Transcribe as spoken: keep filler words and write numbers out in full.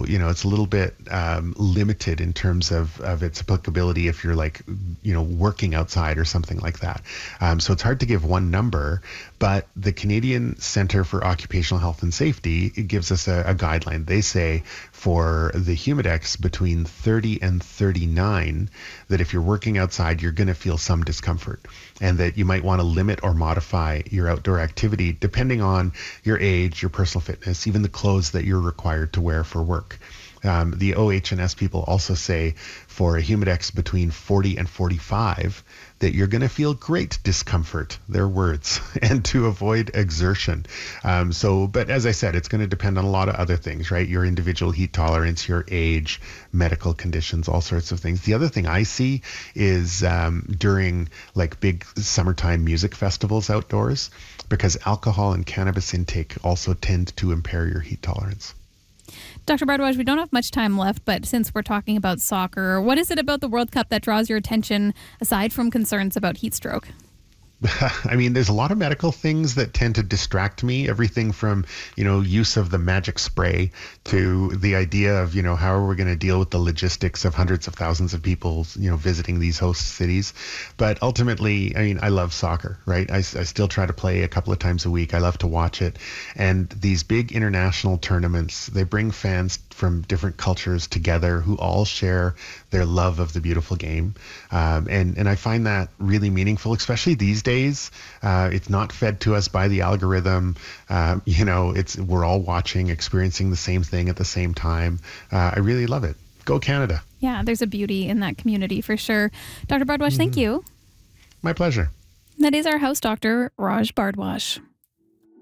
you know, it's a little bit um, limited in terms of, of its applicability if you're like, you know, working outside or something like that. Um, so it's hard to give one number, but the Canadian Centre for Occupational Health and Safety, it gives us a, a guideline. They say for the Humidex between thirty and thirty-nine, that if you're working outside, you're going to feel some discomfort, and that you might want to limit or modify your outdoor activity depending on your age, your personal fitness, even the clothes that you're required to wear for work. Um, the O H S people also say for a Humidex between forty and forty-five that you're going to feel great discomfort, their words, and to avoid exertion. Um, so, but as I said, it's going to depend on a lot of other things, right? Your individual heat tolerance, your age, medical conditions, all sorts of things. The other thing I see is um, during like big summertime music festivals outdoors, because alcohol and cannabis intake also tend to impair your heat tolerance. Doctor Bardwaj, we don't have much time left, but since we're talking about soccer, what is it about the World Cup that draws your attention aside from concerns about heat stroke? I mean, there's a lot of medical things that tend to distract me. Everything from, you know, use of the magic spray to the idea of, you know, how are we going to deal with the logistics of hundreds of thousands of people, you know, visiting these host cities. But ultimately, I mean, I love soccer, right? I, I still try to play a couple of times a week. I love to watch it. And these big international tournaments, they bring fans from different cultures together who all share their love of the beautiful game. Um, and, and I find that really meaningful, especially these days. Uh, it's not fed to us by the algorithm. Uh, you know, it's we're all watching, experiencing the same thing at the same time. Uh, I really love it. Go Canada. Yeah, there's a beauty in that community for sure. Doctor Bardwaj, mm-hmm. Thank you. My pleasure. That is our house doctor, Raj Bardwaj.